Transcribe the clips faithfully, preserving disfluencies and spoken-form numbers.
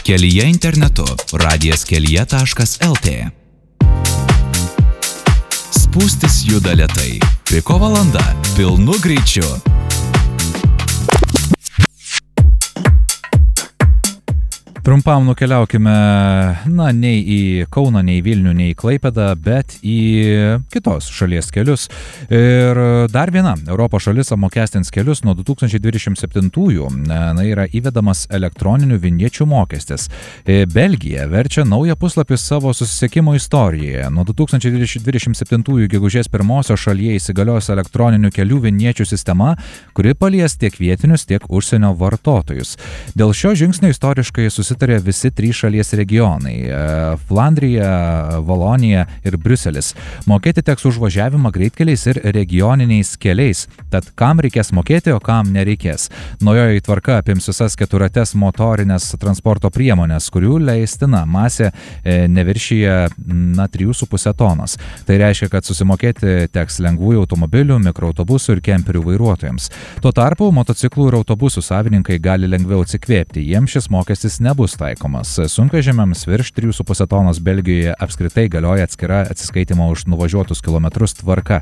Kelyje internetu radijas kelyje taškas el tė. Spūstis juda lėtai. Piko valanda pilnu greičiu. Trumpam nukeliaukime, na, nei į Kauną, nei į Vilnių, nei į Klaipėdą, bet į kitos šalies kelius. Ir dar viena Europos šalis apmokestins kelius nuo du tūkstančiai dvidešimt septintųjų. Na, yra įvedamas elektroninių vinječių mokestis. Belgija verčia naują puslapį savo susisiekimo istorijoje. Nuo du tūkstančiai dvidešimt septintųjų gegužės pirmosios šalyje įsigalios elektroninių kelių vinječių sistema, kuri palies tiek vietinius, tiek užsienio vartotojus. Dėl šio žingsnio istoriškai susitarė visi trys šalies regionai – Flandrija, Valonija ir Briuselis. Mokėti teks už važiavimą greitkeliais ir regioniniais keliais. Tad kam reikės mokėti, o kam nereikės. Naujoji tvarka apims visas keturates motorinės transporto priemonės, kurių leistina masė neviršyje na, trijų su puse tonos. Tai reiškia, kad susimokėti teks lengvųjų automobilių, mikroautobusų ir kemperių vairuotojams. Tuo tarpu motociklų ir autobusų savininkai gali lengviau atsikvėpti. Jiems šis mokestis nebus taikomas. Sunkvežimiams virš trijų su puse tonos Belgijoje apskritai galioja atskira atsiskaitimo už nuvažiuotus kilometrus tvarka.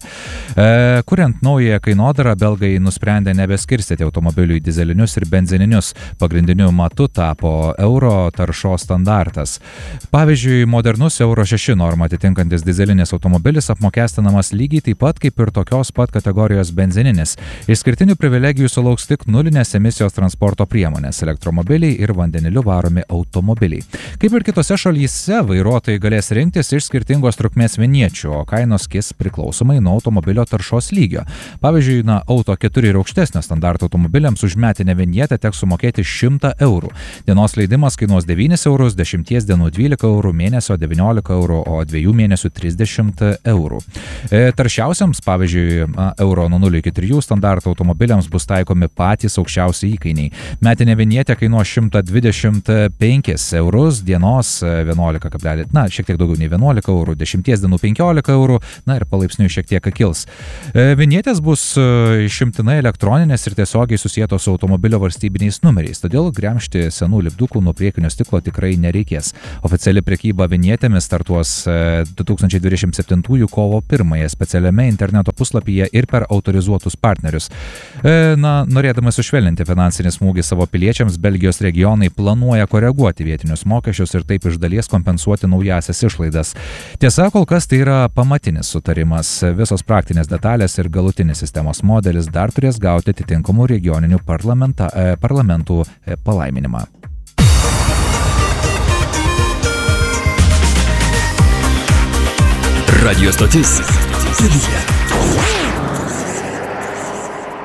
E, kuriant naują kainodarą, belgai nusprendė nebeskirstyti automobilių į dizelinius ir benzininius. Pagrindiniu matu tapo euro taršos standartas. Pavyzdžiui, modernus euro šeši normą atitinkantis dizelinis automobilis apmokestinamas lygiai taip pat kaip ir tokios pat kategorijos benzininis. Išskirtinių privilegijų sulauks tik nulinės emisijos transporto priemonės, elektromobiliai ir vandeniliu varomi automobiliai. Kaip ir kitose šalyse, vairuotojai galės rinktis iš skirtingos trukmės vinječių, o kainos kis priklausomai nuo automobilio taršos lygio. Pavyzdžiui, na, auto keturi ir aukštesnio standarto automobiliams už metinę vinjetę teks sumokėti šimtą eurų. Dienos leidimas kainuos devynis eurus, dešimties dienų dvylika eurų, mėnesio devyniolika eurų, o dviejų mėnesių trisdešimt eurų. E, taršiausiams, pavyzdžiui, euro nuo nulio iki trijų standarto automobiliams bus taikomi patys aukščiausi įkainiai. Metinė vinjetė kainuos šimtą dvidešimt penkis eurus, dienos vienuolika, na, šiek tiek daugiau nei vienuolika eurų, dešimties dienų penkiolika eurų, na ir palaipsniui šiek tiek kils. Vinjetės bus išimtinai elektroninės ir tiesiogiai susietos su automobilio valstybiniais numeriais, todėl gremžti senų lipdukų nuo priekinio stiklo tikrai nereikės. Oficiali prekyba vinjetėmis startuos du tūkstančiai dvidešimt septintųjų kovo pirmąją specialiame interneto puslapyje ir per autorizuotus partnerius. Na, norėdamas sušvelninti finansinį smūgį savo piliečiams, Belgijos regionai planuoja koreguoti vietinius mokesčius ir taip iš dalies kompensuoti naujasias išlaidas. Tiesa, kol kas tai yra pamatinis sutarimas. Visos praktinės detalės ir galutinis sistemos modelis dar turės gauti atitinkamų regioninių eh, parlamentų eh, palaiminimą. Radio stotis. Kelyje.